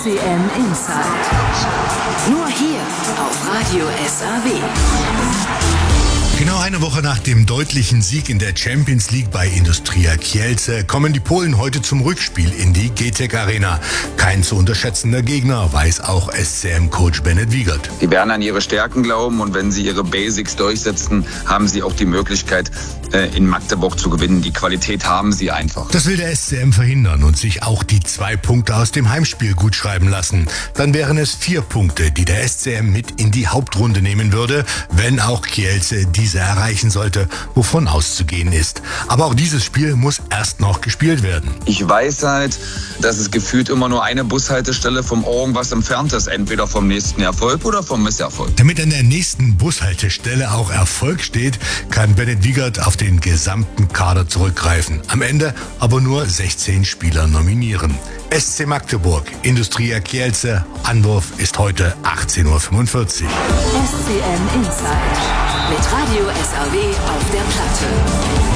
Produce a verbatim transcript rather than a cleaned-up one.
C M Inside. Nur hier auf Radio S A W. Genau eine Woche nach dem deutlichen Sieg in der Champions League bei Industria Kielce kommen die Polen heute zum Rückspiel in die G T E C Arena. Kein zu unterschätzender Gegner, weiß auch S C M-Coach Bennett Wiegert. Die werden an ihre Stärken glauben und wenn sie ihre Basics durchsetzen, haben sie auch die Möglichkeit, in Magdeburg zu gewinnen. Die Qualität haben sie einfach. Das will der S C M verhindern und sich auch die zwei Punkte aus dem Heimspiel gut schreiben lassen. Dann wären es vier Punkte, die der S C M mit in die Hauptrunde nehmen würde, wenn auch Kielce diese erreichen sollte, wovon auszugehen ist. Aber auch dieses Spiel muss erst noch gespielt werden. Ich weiß halt, dass es gefühlt immer nur eine Bushaltestelle vom irgendwas entfernt ist, entweder vom nächsten Erfolg oder vom Misserfolg. Damit an der nächsten Bushaltestelle auch Erfolg steht, kann Bennett Wiegert auf den gesamten Kader zurückgreifen. Am Ende aber nur sechzehn Spieler nominieren. S C Magdeburg, Industria Kielce, Anwurf ist heute achtzehn Uhr fünfundvierzig. S C M Inside mit Radio S A W auf der Platte.